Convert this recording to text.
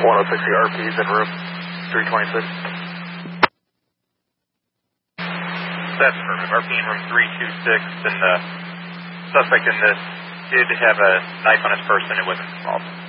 106 RPs in room 326. That's perfect. RP in room 326, and the suspect in this did have a knife on his person. It wasn't involved.